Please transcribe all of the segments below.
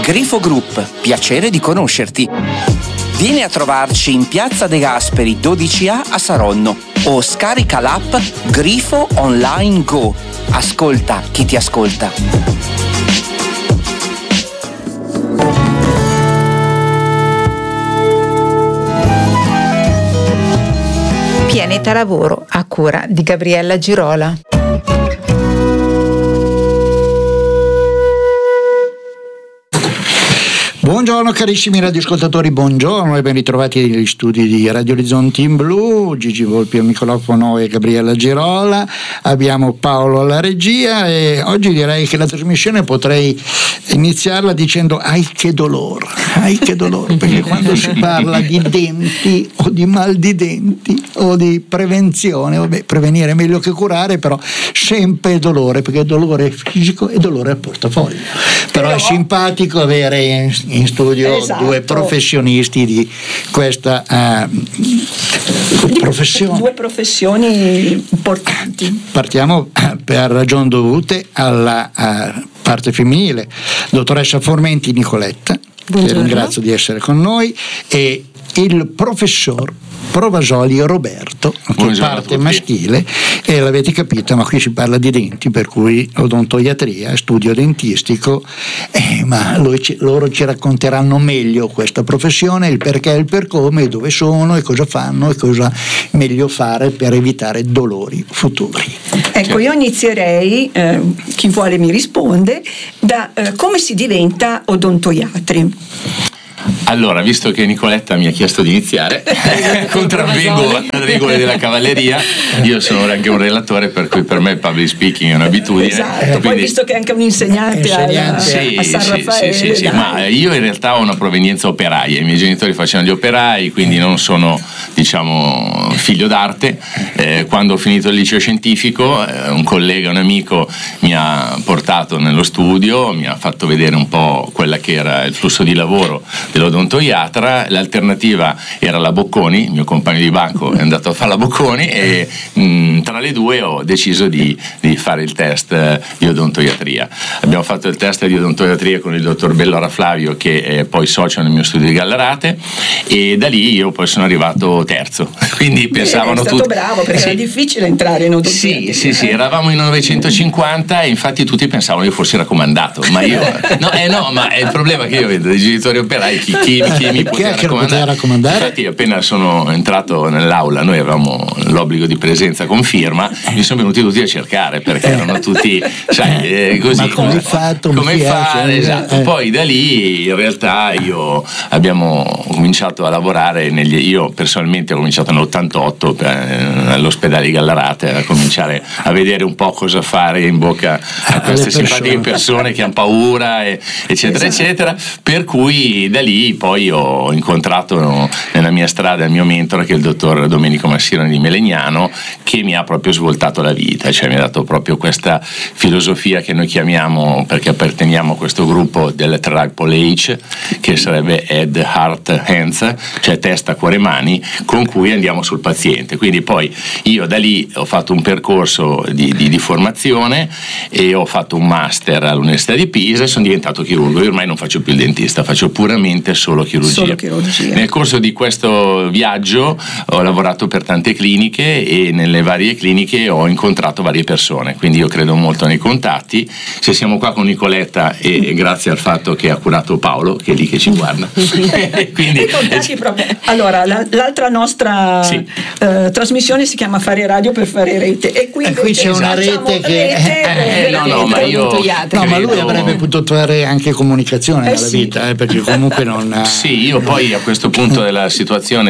Grifo Group, piacere di conoscerti. Vieni a trovarci in Piazza De Gasperi 12A a Saronno o scarica l'app Grifo Online Go. Ascolta chi ti ascolta. Pianeta Lavoro, a cura di Gabriella Girola. Buongiorno carissimi radioascoltatori, buongiorno e ben ritrovati negli studi di Radio Orizzonti in Blu. Gigi Volpi al microfono e Gabriella Girola. Abbiamo Paolo alla regia e oggi direi che la trasmissione potrei iniziarla dicendo ai che dolore, perché quando si parla di denti o di mal di denti o di prevenzione, vabbè, prevenire è meglio che curare, però sempre dolore, perché dolore è fisico e dolore al portafoglio. Però è simpatico avere in studio due professionisti di questa professione. Due professioni importanti. Partiamo per ragioni dovute alla parte femminile. Dottoressa Formenti Nicoletta, che ringrazio di essere con noi, e il professor Provasoli Roberto, che è parte maschile, e l'avete capito, ma qui si parla di denti, per cui odontoiatria, studio dentistico, ma loro ci racconteranno meglio questa professione, il perché e il per come, dove sono e cosa fanno e cosa meglio fare per evitare dolori futuri. Ecco, io inizierei, chi vuole mi risponde, da come si diventa odontoiatri. Allora, visto che Nicoletta mi ha chiesto di iniziare, contravvengo alle regole della cavalleria. Io sono anche un relatore, per cui per me il public speaking è un'abitudine. Esatto, quindi... poi visto che è anche un insegnante a San Raffaele. Sì, ma io in realtà ho una provenienza operaia. I miei genitori facevano gli operai, quindi non sono, diciamo, figlio d'arte. Quando ho finito il liceo scientifico, un collega, un amico mi ha portato nello studio, mi ha fatto vedere un po' quella che era il flusso di lavoro dell'odontoiatra. L'alternativa era la Bocconi, il mio compagno di banco è andato a fare la Bocconi e tra le due ho deciso di fare il test di odontoiatria. Abbiamo fatto il test di odontoiatria con il dottor Bellora Flavio, che è poi socio nel mio studio di Gallarate, e da lì io poi sono arrivato terzo, quindi pensavano tutti... È stato bravo, perché era difficile entrare in odontoiatria. Sì, eravamo in 950 e infatti tutti pensavano io fossi raccomandato, ma io ma è il problema che io vedo dei genitori operai, chi mi poteva raccomandare? Infatti appena sono entrato nell'aula, noi avevamo l'obbligo di presenza con firma, mi sono venuti tutti a cercare, perché erano tutti, sai, così. Ma come fatto? Come fare? Esatto. Poi da lì in realtà abbiamo cominciato a lavorare, io personalmente ho cominciato nell'88 all'ospedale di Gallarate, a cominciare a vedere un po' cosa fare in bocca a queste simpatiche persone che hanno paura, eccetera, eccetera. Per cui da lì poi ho incontrato nella mia strada il mio mentore, che è il dottor Domenico Massironi di Melegnano, che mi ha proprio svoltato la vita, cioè mi ha dato proprio questa filosofia che noi chiamiamo, perché apparteniamo a questo gruppo del Triple H, che sarebbe Head, Heart, Hands, cioè testa, cuore, mani, con cui andiamo sul paziente. Quindi poi io da lì ho fatto un percorso di formazione e ho fatto un master all'Università di Pisa e sono diventato chirurgo. Io ormai non faccio più il dentista, faccio puramente solo chirurgia. Nel corso di questo viaggio ho lavorato per tante cliniche e nelle varie cliniche ho incontrato varie persone, quindi io credo molto nei contatti. Se siamo qua con Nicoletta e grazie al fatto che ha curato Paolo, che è lì che ci guarda. Quindi, i contatti proprio. Allora, l'altra nostra trasmissione si chiama Fare Radio per fare rete, e qui c'è una rete che ma lui avrebbe potuto fare anche comunicazione nella vita, perché comunque non... Sì, io poi a questo punto della situazione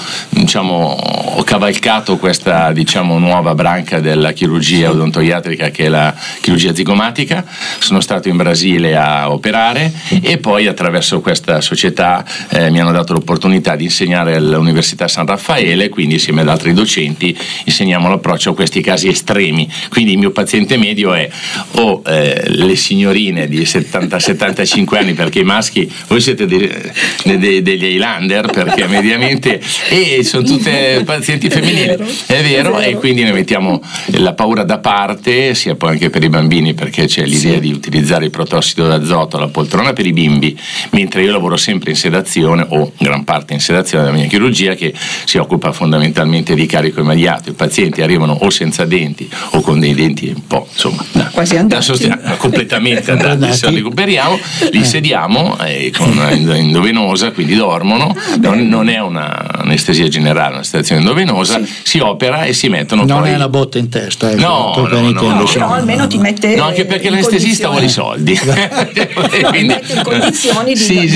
ho cavalcato questa, nuova branca della chirurgia odontoiatrica, che è la chirurgia zigomatica. Sono stato in Brasile a operare e poi attraverso questa società mi hanno dato l'opportunità di insegnare all'Università San Raffaele, quindi insieme ad altri docenti insegniamo l'approccio a questi casi estremi. Quindi il mio paziente medio è le signorine di 70-75 anni, perché i maschi, voi siete degli Highlander, perché mediamente sono tutte pazienti femminili, è vero, e quindi ne mettiamo la paura da parte, sia poi anche per i bambini, perché c'è l'idea di utilizzare il protossido d'azoto, la poltrona per i bimbi, mentre io lavoro sempre in sedazione, o gran parte in sedazione della mia chirurgia, che si occupa fondamentalmente di carico immediato. I pazienti arrivano o senza denti o con dei denti un po', insomma, quasi andati, completamente andati, se li recuperiamo, li sediamo con endovenosa, quindi dormono, non è un'anestesia generale, una sedazione endovenosa, si opera e si mettono non poi... è una botta in testa, no, però almeno ti mette no, anche perché l'anestesista vuole i soldi quindi mette in condizioni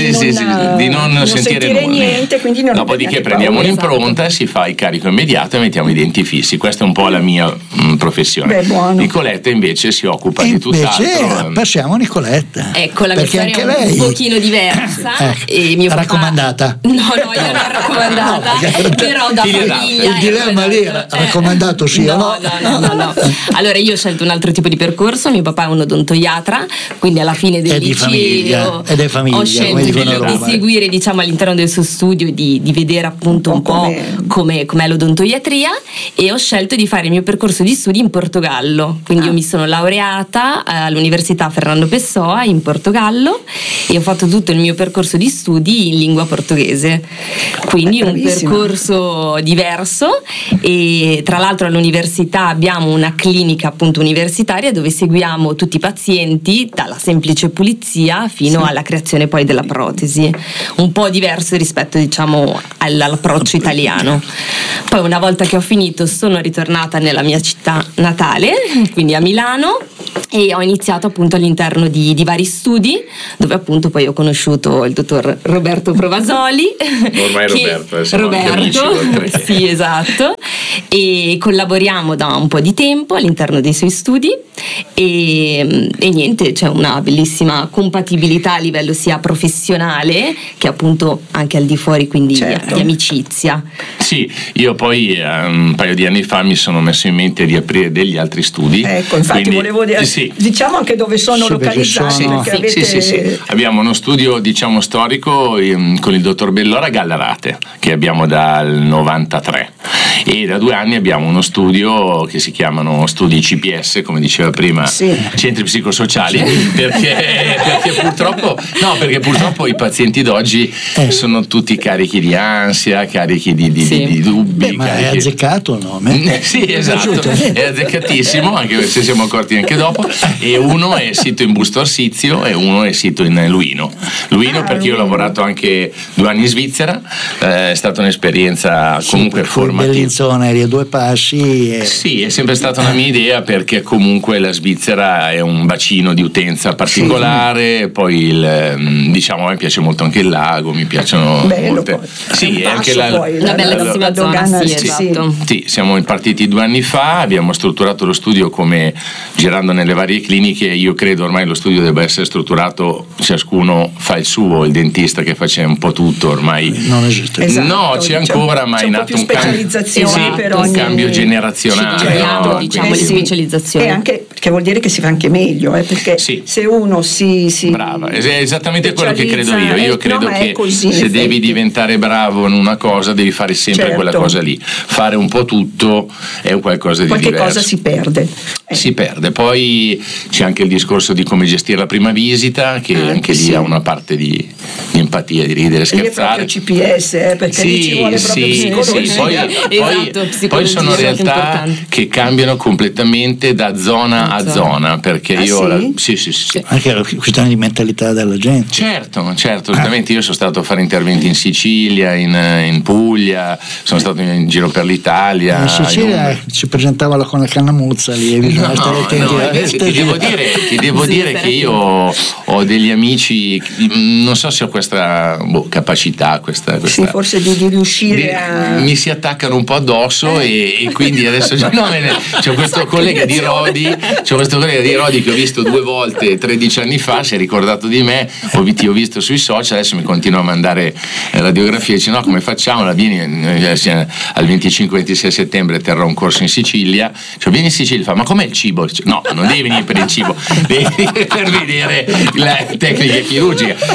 di non sentire niente, quindi non dopodiché prendiamo un'impronta, si fa il carico immediato e mettiamo i denti fissi. Questa è un po' la mia professione. Nicoletta invece si occupa di tutt'altro. Passiamo a Nicoletta, ecco, la mia storia è lei... un pochino diversa. E mio raccomandata? No, io non ho raccomandata, però da famiglia il dilemma lì era raccomandato sì o no? No. Allora io ho scelto un altro tipo di percorso. Mio papà è un odontoiatra, quindi alla fine del liceo ho scelto di seguire, diciamo, all'interno del suo studio, di vedere appunto un po' com'è l'odontoiatria, e ho scelto di fare il mio percorso di studi in Portogallo. Quindi io mi sono laureata all'Università Fernando Pessoa in Portogallo e ho fatto tutto il mio percorso di studi in lingua portoghese, quindi un percorso diverso. E tra l'altro all'università abbiamo una clinica appunto universitaria dove seguiamo tutti i pazienti dalla semplice pulizia fino alla creazione poi della protesi, un po' diverso rispetto, diciamo, all'approccio italiano. Poi una volta che ho finito sono ritornata nella mia città natale, quindi a Milano, e ho iniziato appunto all'interno di vari studi, dove appunto poi ho conosciuto il dottor Roberto Provasoli. Ormai Roberto, sì, esatto, e collaboriamo da un po' di tempo all'interno dei suoi studi e niente, c'è una bellissima compatibilità a livello sia professionale che appunto anche al di fuori, quindi di amicizia. Sì, io poi un paio di anni fa mi sono messo in mente di aprire degli altri studi. Ecco, infatti quindi, volevo dire, diciamo anche dove sono localizzati. Sì. Abbiamo uno studio, diciamo, storico con il dottor Bellora a Gallarate, che abbiamo dal 93, e da 2 anni abbiamo uno studio che si chiamano studi CPS, come diceva prima, centri psicosociali, perché purtroppo i pazienti d'oggi sono tutti carichi di ansia, carichi di dubbi. Ma è azzeccato il nome? Sì, esatto, è azzeccatissimo, anche se siamo accorti anche dopo. E uno è sito in Busto Arsizio e uno è sito in Luino, perché io ho lavorato anche 2 anni in Svizzera, è stata un'esperienza comunque formativa. Bellinzona eri a 2 passi. Sì, è sempre stata una mia idea, perché comunque la Svizzera è un bacino di utenza particolare, poi diciamo a me piace molto anche il lago, mi piacciono molte. Sì, è anche una bellissima zona, esatto. Sì, siamo partiti 2 anni fa, abbiamo strutturato lo studio come girando nelle varie cliniche. Io credo ormai lo studio debba essere strutturato, ciascuno fa il suo, il dentista che faceva un po' tutto ormai non esiste. No, c'è ancora, ma è in atto un cambio generazionale, diciamo, di specializzazione. E anche perché vuol dire che si fa anche meglio, perché se uno si brava, è esattamente quello che credo io credo che se devi diventare bravo in una cosa devi fare sempre quella cosa lì, fare un po' tutto è un qualcosa di diverso. Qualche cosa si perde. Poi c'è anche il discorso di come gestire la prima visita, che anche lì ha una parte di empatia, di ridere, scherzare. È proprio CPS, perché lì ci vuole proprio psicologia. Poi sono realtà che cambiano completamente da zona a zona, perché anche la questione di mentalità della gente. Certo, assolutamente. Io sono stato a fare interventi in Sicilia, in Puglia, sono stato in giro per l'Italia. In Sicilia ci presentava con la cannamuzza lì, bisogna stare attenti. Ti devo dire che io ho degli amici, non so se ho questa capacità, questa forse di riuscire mi si attaccano un po' addosso e quindi adesso c'è questo collega di Rodi che ho visto 2 volte 13 anni fa, si è ricordato di me, ti ho visto sui social, adesso mi continua a mandare radiografie, dice no, come facciamo, vieni al 25-26 settembre terrò un corso in Sicilia, vieni in Sicilia, fa ma com'è il cibo? No, non devi venire per il cibo, devi per vedere la tecnica chirurgica, e fa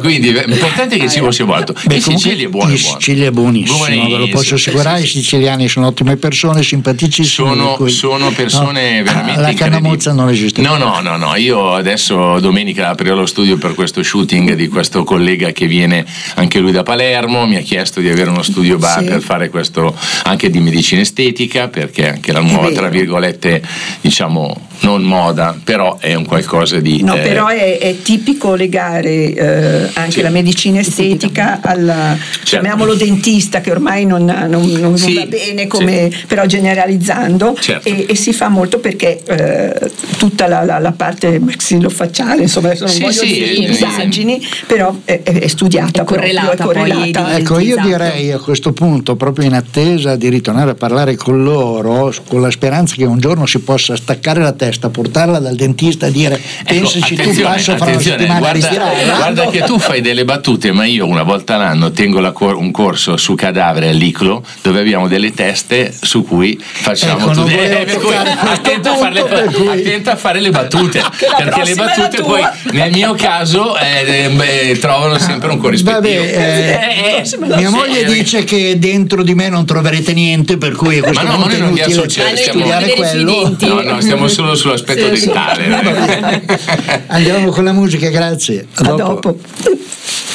quindi l'importante è che il cibo sia buono. In Sicilia è buono. In Sicilia è buonissimo, ve lo posso assicurare. I siciliani sono ottime persone, simpaticissime. Sono persone veramente la canamozza non esiste. No, io adesso domenica aprirò lo studio per questo shooting di questo collega che viene anche lui da Palermo, mi ha chiesto di avere uno studio bar per fare questo anche di medicina estetica, perché anche la nuova, tra virgolette, diciamo non moda, però è un qualcosa di però è tipico legare anche la medicina estetica al chiamiamolo dentista, che ormai non va bene come però generalizzando, e si fa molto perché tutta la parte maxillofacciale, insomma, sono un voglio di immagini, però è studiata, è correlata. Ecco, io direi a questo punto, proprio in attesa di ritornare a parlare con loro, con la speranza che un giorno si possa staccare la testa, portarla dal dentista e dire pensaci tu, passo fra una settimana a ritirare. Guarda che tu fai delle battute, ma io una volta l'anno tengo un corso su cadavere all'Iclo, dove abbiamo delle teste su cui facciamo attenta a fare le battute, perché le battute poi nel mio caso trovano sempre un corrispettivo. Mia moglie dice che dentro di me non troverete niente, per cui questo non è inutile studiare quello. No, stiamo solo sull'aspetto dentale. Andiamo con la musica, grazie. A dopo.